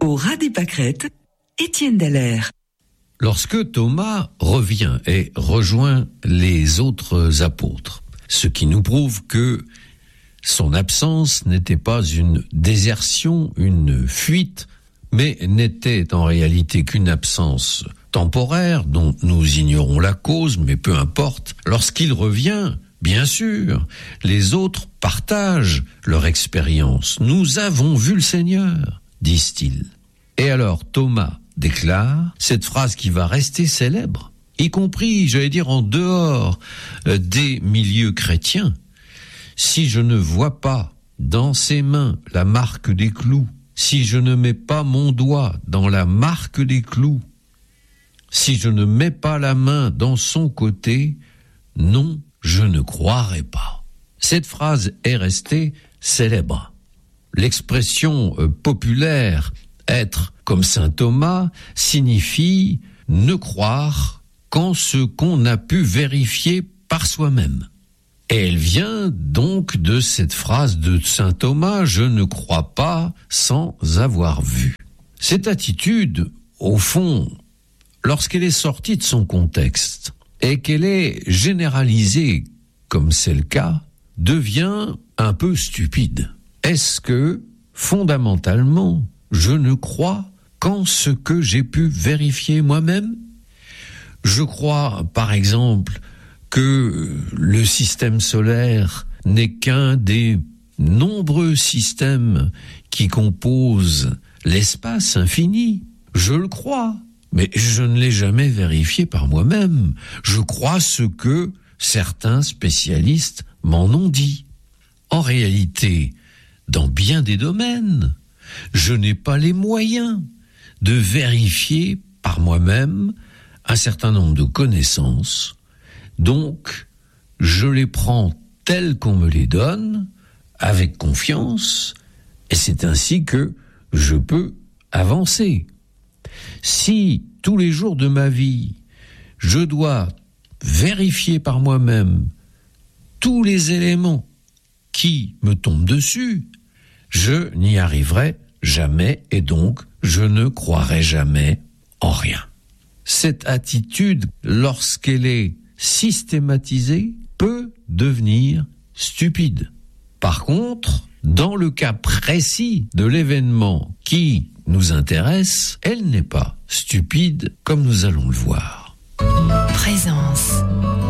Au ras des pâquerettes, Étienne Dallaire. Lorsque Thomas revient et rejoint les autres apôtres, ce qui nous prouve que son absence n'était pas une désertion, une fuite, mais n'était en réalité qu'une absence temporaire dont nous ignorons la cause, mais peu importe. Lorsqu'il revient, bien sûr, les autres partagent leur expérience. « Nous avons vu le Seigneur », disent-ils. Et alors Thomas déclare cette phrase qui va rester célèbre, y compris, j'allais dire, en dehors des milieux chrétiens. « Si je ne vois pas dans ses mains la marque des clous, si je ne mets pas mon doigt dans la marque des clous, si je ne mets pas la main dans son côté, non, je ne croirai pas. » Cette phrase est restée célèbre. L'expression populaire « être comme saint Thomas » signifie ne croire qu'en ce qu'on a pu vérifier par soi-même. Et elle vient donc de cette phrase de saint Thomas « je ne crois pas sans avoir vu ». Cette attitude, au fond, lorsqu'elle est sortie de son contexte et qu'elle est généralisée, comme c'est le cas, devient un peu stupide. Est-ce que, fondamentalement, je ne crois qu'en ce que j'ai pu vérifier moi-même ? Je crois, par exemple, que le système solaire n'est qu'un des nombreux systèmes qui composent l'espace infini. Je le crois, mais je ne l'ai jamais vérifié par moi-même. Je crois ce que certains spécialistes m'en ont dit. En réalité, dans bien des domaines, je n'ai pas les moyens de vérifier par moi-même un certain nombre de connaissances. Donc, je les prends telles qu'on me les donne, avec confiance, et c'est ainsi que je peux avancer. Si, tous les jours de ma vie, je dois vérifier par moi-même tous les éléments qui me tombent dessus, je n'y arriverai jamais et donc je ne croirai jamais en rien. Cette attitude, lorsqu'elle est systématisée, peut devenir stupide. Par contre, dans le cas précis de l'événement qui nous intéresse, elle n'est pas stupide comme nous allons le voir. Présence.